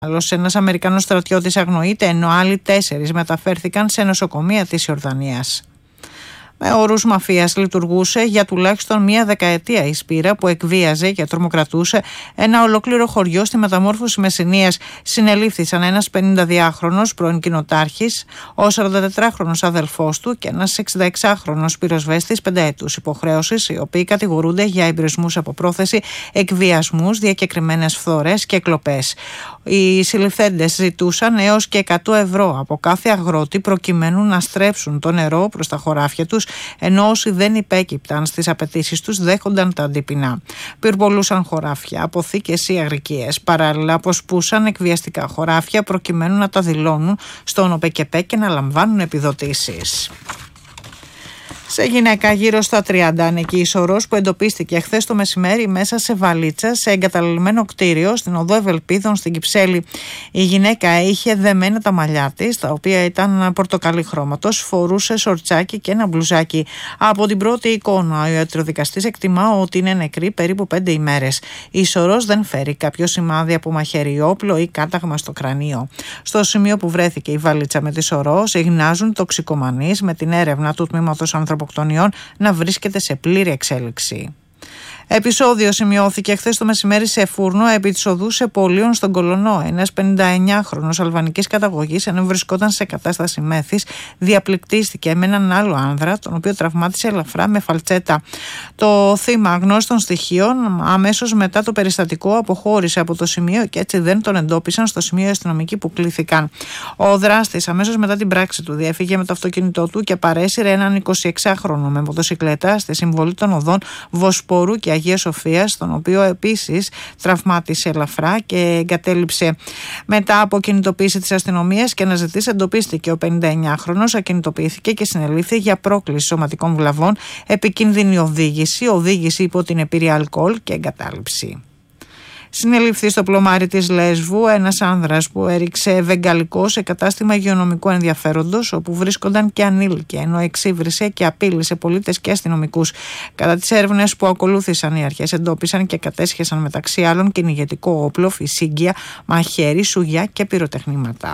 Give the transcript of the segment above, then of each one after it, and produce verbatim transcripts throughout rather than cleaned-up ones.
Άλλος ένας Αμερικανός στρατιώτης αγνοείται, ενώ άλλοι τέσσερις μεταφέρθηκαν σε νοσοκομεία της Ιορδανίας. Με όρους μαφίας λειτουργούσε για τουλάχιστον μία δεκαετία η Σπύρα που εκβίαζε και τρομοκρατούσε ένα ολόκληρο χωριό στη μεταμόρφωση Μεσσηνίας. Συνελήφθησαν ένας πενηνταδυάχρονος πρώην κοινοτάρχης, ο σαραντατετράχρονος αδελφός του και ένας εξηνταεξάχρονος πυροσβέστης πενταετούς υποχρέωσης, οι οποίοι κατηγορούνται για εμπειρισμούς από πρόθεση, εκβιασμούς, διακεκριμένες φθορές και κλοπές. Οι συλληφθέντες ζητούσαν έως και εκατό ευρώ από κάθε αγρότη προκειμένου να στρέψουν το νερό προς τα χωράφια τους, ενώ όσοι δεν υπέκυπταν στις απαιτήσεις τους δέχονταν τα αντίπεινα. Πυρπολούσαν χωράφια, αποθήκες ή αγρικίες. Παράλληλα, αποσπούσαν εκβιαστικά χωράφια προκειμένου να τα δηλώνουν στον ΟΠΕΚΕΠΕ και να λαμβάνουν επιδοτήσεις. Σε γυναίκα γύρω στα τριάντα ανεκεί η σωρός που εντοπίστηκε χθες το μεσημέρι μέσα σε βαλίτσα σε εγκαταλελειμμένο κτίριο στην οδό Ευελπίδων στην Κυψέλη. Η γυναίκα είχε δεμένα τα μαλλιά της, τα οποία ήταν πορτοκαλί χρώματος, φορούσε σορτσάκι και ένα μπλουζάκι. Από την πρώτη εικόνα, ο ιατροδικαστής εκτιμά ότι είναι νεκρή περίπου πέντε ημέρες. Η σωρός δεν φέρει κάποιο σημάδι από μαχαίρι, όπλο ή κάταγμα στο κρανίο. Στο σημείο που βρέθηκε η βαλίτσα με τη σωρός, γνάζουν τοξικομανείς με την έρευνα του τμήματος ανθρωποκτονιών να βρίσκεται σε πλήρη εξέλιξη. Επεισόδιο σημειώθηκε χθες το μεσημέρι σε φούρνο επί της οδού Σεπολίων στον Κολονό. Ένας πενηνταεννιάχρονος αλβανικής καταγωγής, ενώ βρισκόταν σε κατάσταση μέθης, διαπληκτίστηκε με έναν άλλο άνδρα, τον οποίο τραυμάτισε ελαφρά με φαλτσέτα. Το θύμα, γνώστων στοιχείων, αμέσως μετά το περιστατικό αποχώρησε από το σημείο και έτσι δεν τον εντόπισαν στο σημείο οι αστυνομικοί που κλήθηκαν. Ο δράστης αμέσως μετά την πράξη του διέφυγε με το αυτοκίνητό του και παρέσυρε έναν εικοσιεξάχρονο με μοτοσικλέτα στη συμβολή των οδών Βοσπορού και Αγία Σοφίας, τον οποίο επίσης τραυμάτισε ελαφρά και εγκατέλειψε. Μετά από κινητοποίηση της αστυνομίας και αναζητήσει, εντοπίστηκε ο πενηνταεννιάχρονος, ακινητοποιήθηκε και συνελήφθη για πρόκληση σωματικών βλαβών, επικίνδυνη οδήγηση, οδήγηση υπό την επίρρεια αλκοόλ και εγκατάλειψη. Συνελήφθη στο πλωμάρι της Λέσβου ένας άνδρας που έριξε βεγγαλικό σε κατάστημα υγειονομικού ενδιαφέροντος, όπου βρίσκονταν και ανήλικοι, ενώ εξύβρισε και απείλησε πολίτες και αστυνομικούς. Κατά τις έρευνες που ακολούθησαν, οι αρχές εντόπισαν και κατέσχεσαν μεταξύ άλλων κυνηγετικό όπλο, φυσίγγια, μαχαίρι, σουγιά και πυροτεχνήματα.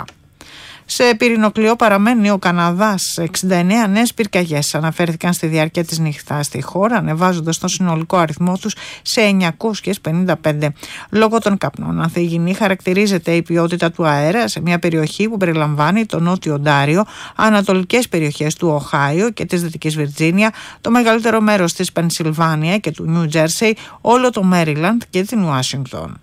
Σε πυρηνοκλειό παραμένει ο Καναδάς. εξήντα εννέα νέες πυρκαγιές αναφέρθηκαν στη διάρκεια της νύχτας στη χώρα, ανεβάζοντας τον συνολικό αριθμό τους σε εννιακόσιες πενήντα πέντε. Λόγω των καπνών ανθυγιεινή χαρακτηρίζεται η ποιότητα του αέρα σε μια περιοχή που περιλαμβάνει το Νότιο Οντάριο, ανατολικές περιοχές του Οχάιο και της Δυτικής Βιρτζίνια, το μεγαλύτερο μέρος της Πενσιλβάνια και του Νιου Τζέρσεϊ, όλο το Μέριλαντ και την Ουάσιγκτον.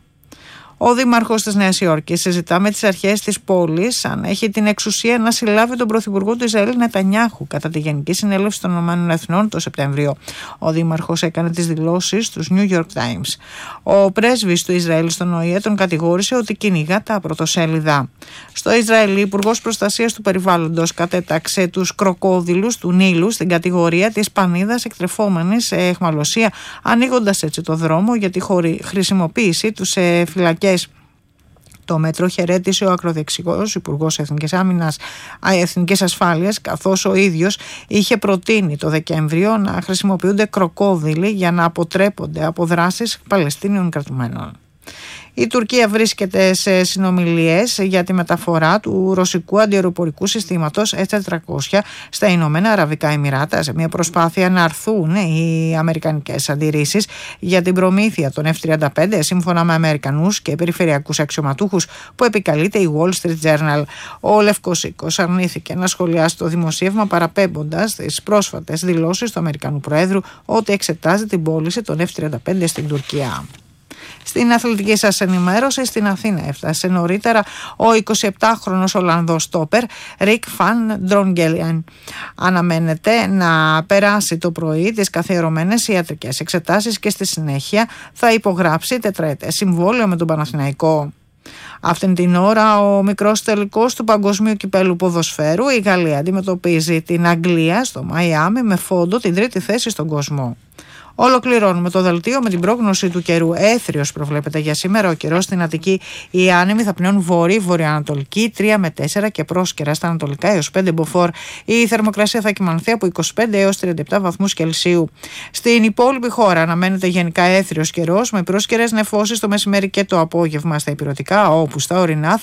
Ο δήμαρχος της Νέας Υόρκης συζητά με τις αρχές της πόλης αν έχει την εξουσία να συλλάβει τον πρωθυπουργό του Ισραήλ Νετανιάχου κατά τη Γενική Συνέλευση των Ηνωμένων Εθνών το Σεπτέμβριο. Ο δήμαρχος έκανε τις δηλώσεις στους New York Times. Ο πρέσβης του Ισραήλ στον Ο Ε Ε τον κατηγόρησε ότι κυνηγά τα πρωτοσέλιδα. Στο Ισραήλ, η Υπουργός Προστασίας του Περιβάλλοντος κατέταξε τους κροκόδιλους του Νείλου στην κατηγορία της πανίδας εκτρεφόμενης σε αιχμαλωσία, ανοίγοντας έτσι το δρόμο για τη χρησιμοποίησή του σε φυλακές. Το μέτρο χαιρέτησε ο ακροδεξιός Υπουργός Εθνικής Άμυνας, Εθνικής Ασφάλειας, καθώς ο ίδιος είχε προτείνει το Δεκέμβριο να χρησιμοποιούνται κροκόδιλοι για να αποτρέπονται από δράσεις Παλαιστίνιων κρατουμένων. Η Τουρκία βρίσκεται σε συνομιλίες για τη μεταφορά του ρωσικού αντιαεροπορικού συστήματος ες τετρακόσια στα Ηνωμένα Αραβικά Εμιράτα, σε μια προσπάθεια να αρθούν οι αμερικανικές αντιρρήσεις για την προμήθεια των εφ τριάντα πέντε, σύμφωνα με Αμερικανούς και περιφερειακούς αξιωματούχους, που επικαλείται η Wall Street Journal. Ο Λευκός Οίκος αρνήθηκε να σχολιάσει το δημοσίευμα, παραπέμποντας τις πρόσφατες δηλώσεις του Αμερικανού Προέδρου ότι εξετάζει την πώληση των εφ τριάντα πέντε στην Τουρκία. Στην αθλητική σας ενημέρωση, στην Αθήνα έφτασε νωρίτερα ο εικοσιεπτάχρονος Ολλανδός στόπερ Ρικ Φαν Ντρόγκελεν. Αναμένεται να περάσει το πρωί τις καθιερωμένες ιατρικές εξετάσεις και στη συνέχεια θα υπογράψει τετραετές συμβόλαιο με τον Παναθηναϊκό. Αυτήν την ώρα, ο μικρός τελικός του Παγκοσμίου Κυπέλλου Ποδοσφαίρου, η Γαλλία αντιμετωπίζει την Αγγλία στο Μαϊάμι με φόντο την τρίτη θέση στον κόσμο. Ολοκληρώνουμε το δελτίο με την πρόγνωση του καιρού. Έθριος προβλέπεται για σήμερα. Ο καιρός στην Αττική, οι άνεμοι θα πνέουν βορρή-βορειοανατολική τρία με τέσσερα και πρόσκαιρα στα ανατολικά έως πέντε μποφόρ. Η θερμοκρασία θα κυμανθεί από είκοσι πέντε έως τριάντα επτά βαθμούς Κελσίου. Στην υπόλοιπη χώρα αναμένεται γενικά έθριος καιρός με πρόσκαιρες νεφώσεις το μεσημέρι και το απόγευμα στα ηπειρωτικά, όπου στα ορεινά